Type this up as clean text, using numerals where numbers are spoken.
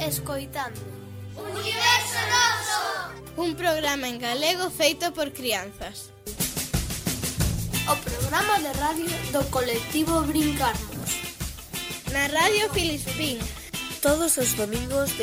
escoitando Universo Noso, un programa en galego feito por crianzas. o programa de radio do colectivo Brincarmos. Na Radio Filispín. Todos os domingos